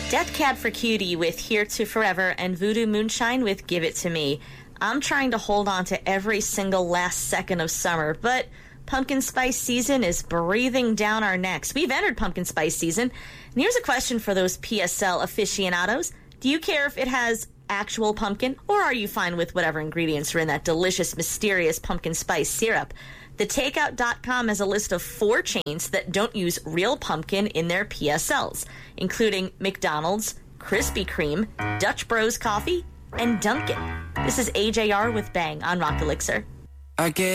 Death Cab for Cutie with Here to Forever and Voodoo Moonshine with Give It to Me. I'm trying to hold on to every single last second of summer, but pumpkin spice season is breathing down our necks. We've entered pumpkin spice season, and here's a question for those PSL aficionados. Do you care if it has actual pumpkin, or are you fine with whatever ingredients are in that delicious, mysterious pumpkin spice syrup? TheTakeout.com has a list of 4 chains that don't use real pumpkin in their PSLs, including McDonald's, Krispy Kreme, Dutch Bros Coffee, and Dunkin'. This is AJR with Bang on Rock Elixir. I get